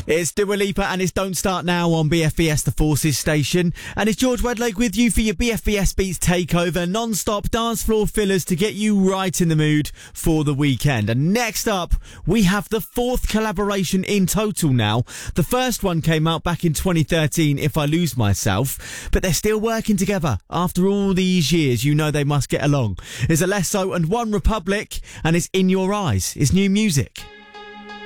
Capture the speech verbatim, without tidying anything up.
It's Dua Lipa and it's Don't Start Now on B F B S The Forces station. And it's George Wedlake with you for your B F B S Beats Takeover, non-stop dance floor fillers to get you right in the mood for the weekend. And next up, we have the fourth collaboration in total now. The first one came out back in twenty thirteen, If I Lose Myself, but they're still working together. After all these years, you know they must get along. It's Alesso and One Republic, and it's In Your Eyes. It's new music.